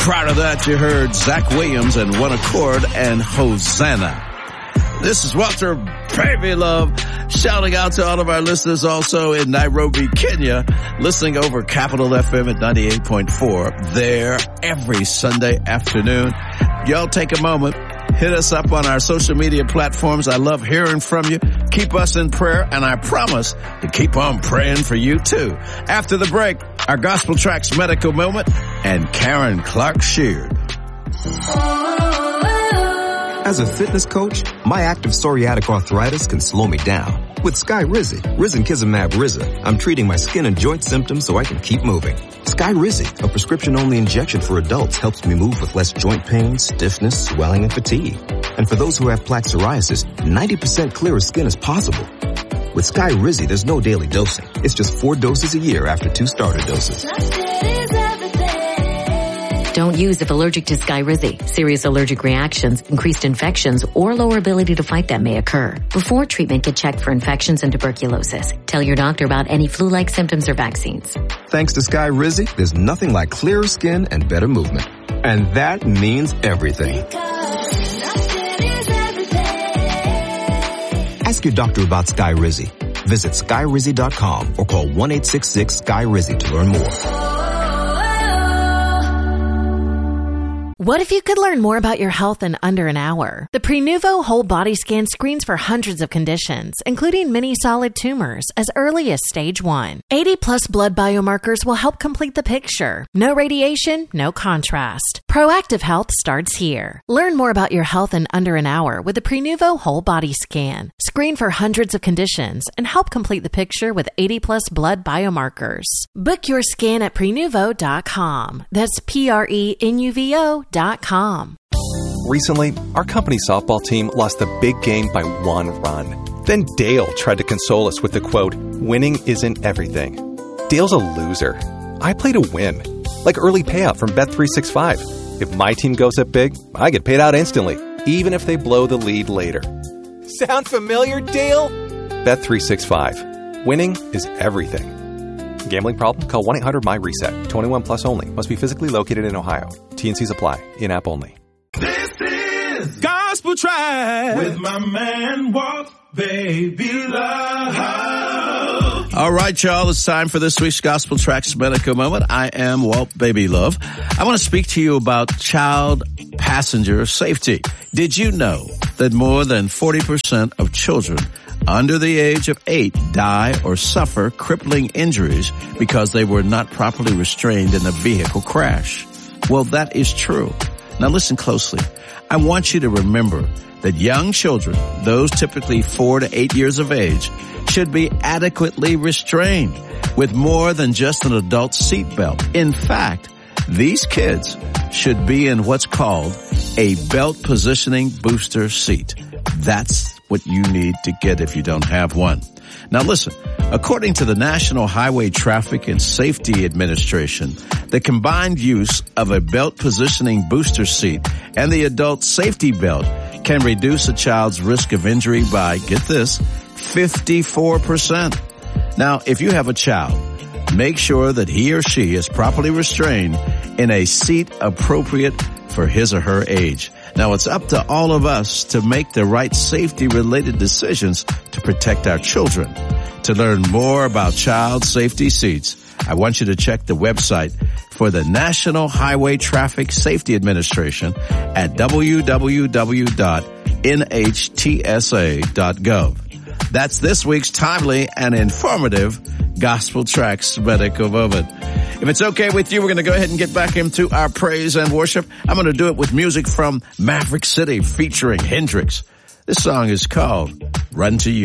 Prior to that, you heard Zach Williams and One Accord and Hosanna. This is Walter Baby Love shouting out to all of our listeners also in Nairobi, Kenya, listening over Capital FM at 98.4 there every Sunday afternoon. Y'all take a moment, hit us up on our social media platforms. I love hearing from you. Keep us in prayer, and I promise to keep on praying for you too. After the break, our Gospel Tracks Medical Moment and Karen Clark-Sheard. As a fitness coach, my active psoriatic arthritis can slow me down. With Skyrizi, risankizumab Riza, I'm treating my skin and joint symptoms so I can keep moving. Skyrizi, a prescription-only injection for adults, helps me move with less joint pain, stiffness, swelling, and fatigue. And for those who have plaque psoriasis, 90% clearer skin is possible. With Skyrizi, there's no daily dosing. It's just 4 doses a year after 2 starter doses. Don't use if allergic to Skyrizi. Serious allergic reactions, increased infections, or lower ability to fight them may occur. Before treatment, get checked for infections and tuberculosis. Tell your doctor about any flu-like symptoms or vaccines. Thanks to Skyrizi, there's nothing like clearer skin and better movement. And that means everything. Ask your doctor about Skyrizi. Visit Skyrizi.com or call 1-866-SKY-RIZI to learn more. What if you could learn more about your health in under an hour? The Prenuvo Whole Body Scan screens for hundreds of conditions, including many solid tumors, as early as stage 1. 80-plus blood biomarkers will help complete the picture. No radiation, no contrast. Proactive health starts here. Learn more about your health in under an hour with the Prenuvo Whole Body Scan. Screen for hundreds of conditions and help complete the picture with 80-plus blood biomarkers. Book your scan at Prenuvo.com. That's Prenuvo.com. Recently, our company softball team lost the big game by 1 run. Then Dale tried to console us with the quote, "Winning isn't everything." Dale's a loser. I play to win, like early payout from Bet365. If my team goes up big, I get paid out instantly, even if they blow the lead later. Sound familiar, Dale? Bet365. Winning is everything. Gambling problem? Call 1-800-MY-RESET. 21 plus only. Must be physically located in Ohio. T&Cs apply. In-app only. This is Gospel Track with my man Walt Baby Love. All right, y'all. It's time for this week's Gospel Tracks Medical Moment. I am Walt Baby Love. I want to speak to you about child passenger safety. Did you know that more than 40% of children under the age of 8 die or suffer crippling injuries because they were not properly restrained in a vehicle crash? Well, that is true. Now listen closely. I want you to remember that young children, those typically 4 to 8 years of age, should be adequately restrained with more than just an adult seatbelt. In fact, these kids should be in what's called a belt positioning booster seat. That's what you need to get if you don't have one. Now listen, according to the National Highway Traffic and Safety Administration, the combined use of a belt positioning booster seat and the adult safety belt can reduce a child's risk of injury by, get this, 54%. Now, if you have a child, make sure that he or she is properly restrained in a seat appropriate for his or her age. Now, it's up to all of us to make the right safety-related decisions to protect our children. To learn more about child safety seats, I want you to check the website for the National Highway Traffic Safety Administration at www.nhtsa.gov. That's this week's timely and informative Gospel Tracks Medical Moment. If it's okay with you, we're going to go ahead and get back into our praise and worship. I'm going to do it with music from Maverick City featuring Hendrix. This song is called Run to You.